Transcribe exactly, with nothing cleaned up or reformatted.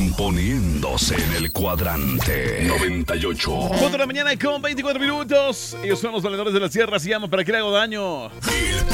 Están poniéndose en el cuadrante noventa y ocho. cuatro de la mañana con veinticuatro minutos. Ellos son los valedores de la sierra. Se llaman ¿Para qué le hago daño?